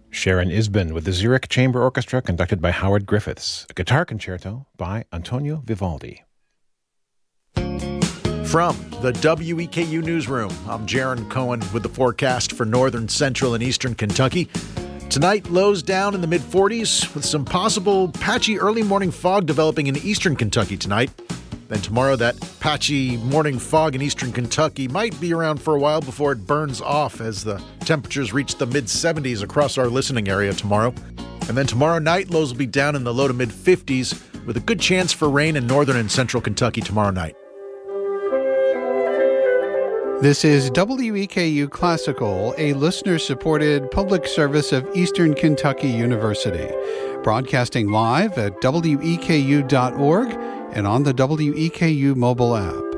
Sharon Isbin with the Zurich Chamber Orchestra conducted by Howard Griffiths. A guitar concerto by Antonio Vivaldi. From the WEKU Newsroom, I'm Jaron Cohen with the forecast for northern, central, and eastern Kentucky. Tonight, lows down in the mid-40s with some possible patchy early morning fog developing in eastern Kentucky tonight. Then tomorrow, that patchy morning fog in eastern Kentucky might be around for a while before it burns off as the temperatures reach the mid-70s across our listening area tomorrow. And then tomorrow night, lows will be down in the low to mid-50s with a good chance for rain in northern and central Kentucky tomorrow night. This is WEKU Classical, a listener-supported public service of Eastern Kentucky University, broadcasting live at weku.org and on the WEKU mobile app.